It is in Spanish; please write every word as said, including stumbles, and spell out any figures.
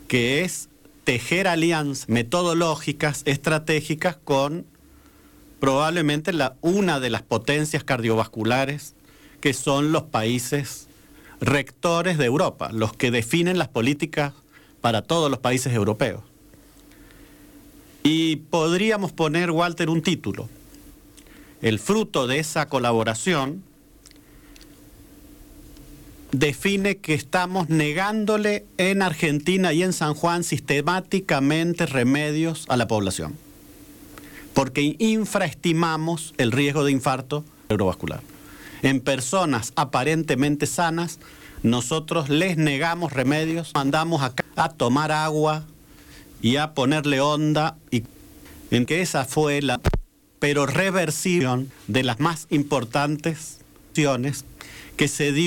que es tejer alianzas metodológicas, estratégicas con probablemente la, una de las potencias cardiovasculares que son los países rectores de Europa, los que definen las políticas para todos los países europeos. Y podríamos poner, Walter, un título. El fruto de esa colaboración define que estamos negándole en Argentina y en San Juan sistemáticamente remedios a la población, porque infraestimamos el riesgo de infarto cerebrovascular. En personas aparentemente sanas, nosotros les negamos remedios, mandamos a, a tomar agua y a ponerle onda, y en que esa fue la pero reversión de las más importantes acciones que se dio